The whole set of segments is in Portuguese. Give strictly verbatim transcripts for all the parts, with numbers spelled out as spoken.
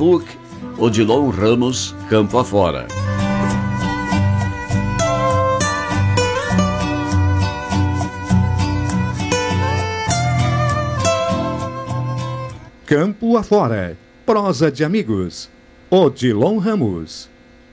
Facebook, Odilon Ramos Campo Afora. Campo Afora, prosa de amigos, Odilon Ramos.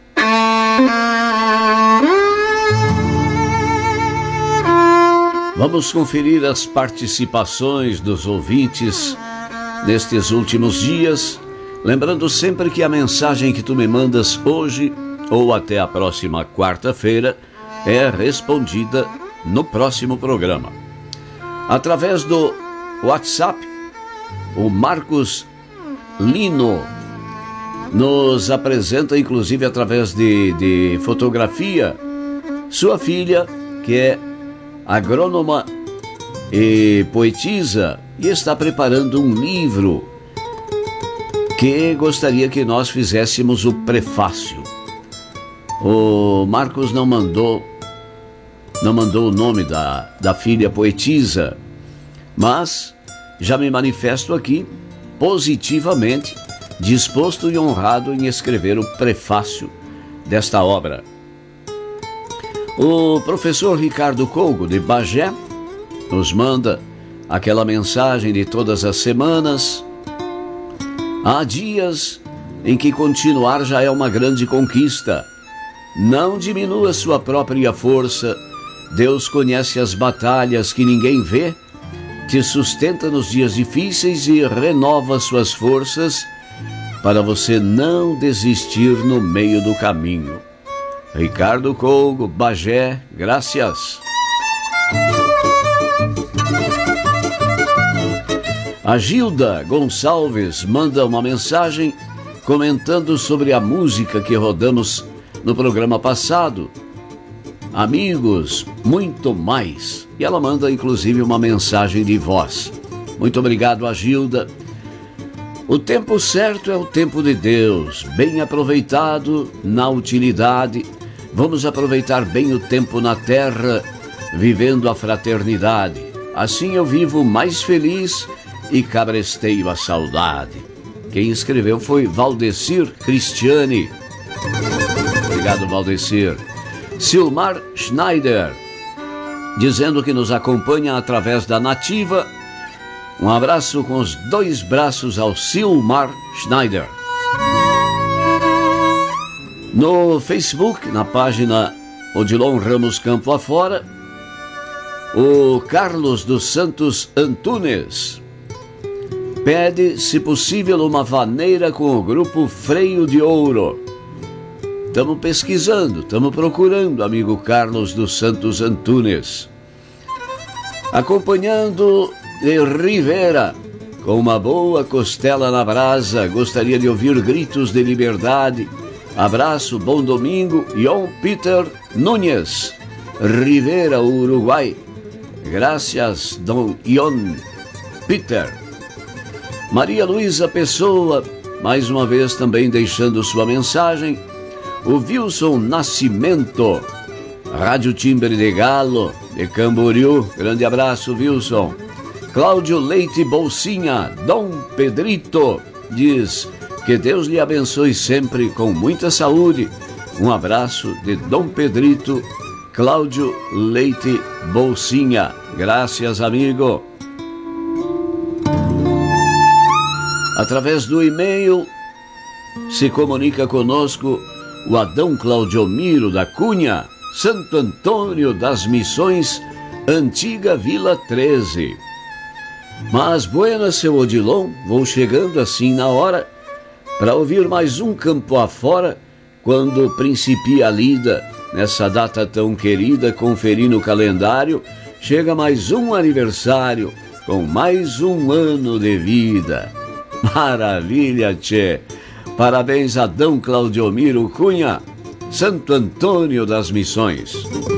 Vamos conferir as participações dos ouvintes nestes últimos dias, lembrando sempre que a mensagem que tu me mandas hoje ou até a próxima quarta-feira é respondida no próximo programa. Através do WhatsApp, o Marcos Lino nos apresenta, inclusive através de, de fotografia, sua filha, que é agrônoma e poetisa, e está preparando um livro que gostaria que nós fizéssemos o prefácio. O Marcos não mandou não mandou o nome da, da filha poetisa, mas já me manifesto aqui positivamente disposto e honrado em escrever o prefácio desta obra. O professor Ricardo Cougo, de Bagé, nos manda aquela mensagem de todas as semanas. Há dias em que continuar já é uma grande conquista. Não diminua sua própria força. Deus conhece as batalhas que ninguém vê, te sustenta nos dias difíceis e renova suas forças para você não desistir no meio do caminho. Ricardo Cougo, Bagé, graças. A Gilda Gonçalves manda uma mensagem comentando sobre a música que rodamos no programa passado. Amigos, muito mais. E ela manda inclusive uma mensagem de voz. Muito obrigado, a Gilda. O tempo certo é o tempo de Deus, bem aproveitado na utilidade. Vamos aproveitar bem o tempo na terra, vivendo a fraternidade. Assim eu vivo mais feliz e cabresteio a saudade. Quem escreveu foi Valdecir Cristiane. Obrigado, Valdecir. Silmar Schneider, dizendo que nos acompanha através da Nativa. Um abraço com os dois braços ao Silmar Schneider. No Facebook, na página Odilon Ramos Campo Afora, o Carlos dos Santos Antunes pede, se possível, uma vaneira com o grupo Freio de Ouro. Estamos pesquisando, estamos procurando, amigo Carlos dos Santos Antunes. Acompanhando de Rivera, com uma boa costela na brasa, gostaria de ouvir gritos de liberdade. Abraço, bom domingo, Ion Peter Nunes, Rivera, Uruguai. Graças, Dom Ion Peter. Maria Luísa Pessoa, mais uma vez também deixando sua mensagem. O Wilson Nascimento, Rádio Timbre de Galo, de Camboriú. Grande abraço, Wilson. Cláudio Leite Bolsinha, Dom Pedrito, diz que Deus lhe abençoe sempre com muita saúde. Um abraço de Dom Pedrito, Cláudio Leite Bolsinha. Graças, amigo. Através do e-mail se comunica conosco o Adão Claudiomiro da Cunha, Santo Antônio das Missões, Antiga Vila treze. Mas buenas, seu Odilon, vou chegando assim na hora para ouvir mais um Campo Afora quando principia a lida. Nessa data tão querida, conferir no calendário, chega mais um aniversário com mais um ano de vida. Maravilha, tchê! Parabéns, Adão Claudiomiro Cunha, Santo Antônio das Missões.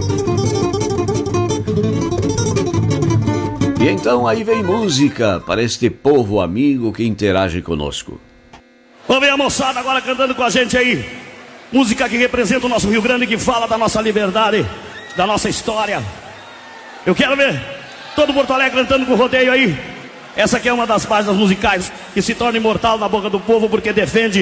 E então aí vem música para este povo amigo que interage conosco. Vamos ver a moçada agora cantando com a gente aí. Música que representa o nosso Rio Grande, que fala da nossa liberdade, da nossa história. Eu quero ver todo Porto Alegre cantando com o rodeio aí. Essa aqui é uma das páginas musicais que se torna imortal na boca do povo porque defende